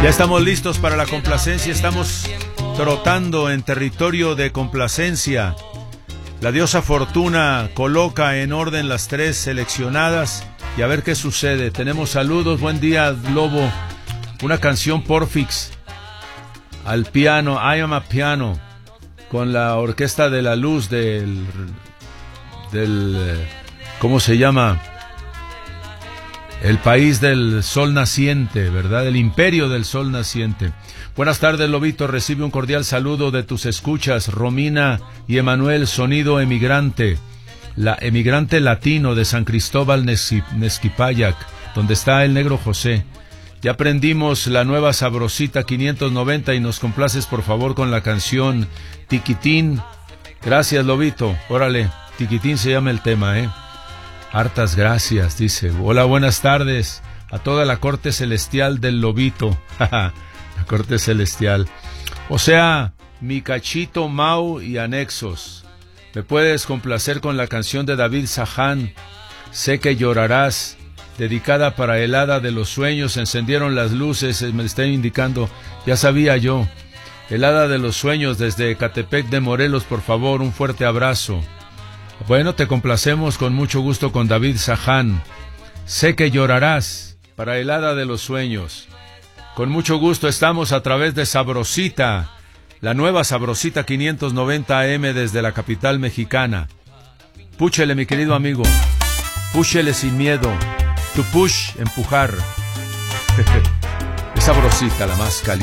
Ya estamos listos para la complacencia, estamos trotando en territorio de complacencia. La diosa Fortuna coloca en orden las tres seleccionadas y a ver qué sucede. Tenemos saludos, buen día Lobo, una canción Porfix al piano, I Am a Piano, con la Orquesta de la Luz del ¿cómo se llama? El país del sol naciente, ¿verdad? El imperio del sol naciente. Buenas tardes, Lobito. Recibe un cordial saludo de tus escuchas, Romina y Emanuel, sonido emigrante. La emigrante latino de San Cristóbal Nezquipayac, donde está el negro José. Ya aprendimos la nueva sabrosita 590 y nos complaces, por favor, con la canción Tiquitín. Gracias, Lobito. Órale, Tiquitín se llama el tema, ¿eh? Hartas gracias, dice. Hola, buenas tardes a toda la corte celestial del Lobito. La corte celestial. O sea, mi cachito, Mau y anexos. ¿Me puedes complacer con la canción de David Saján? Sé que llorarás. Dedicada para el hada de los sueños. Se encendieron las luces, me está indicando. Ya sabía yo. El hada de los sueños desde Ecatepec de Morelos, por favor, un fuerte abrazo. Bueno, te complacemos con mucho gusto con David Saján. Sé que llorarás, para el hada de los sueños. Con mucho gusto estamos a través de Sabrosita, la nueva Sabrosita 590 AM desde la capital mexicana. Púchele, mi querido amigo. Púchele sin miedo. Tu push, empujar. Es Sabrosita, la más caliente.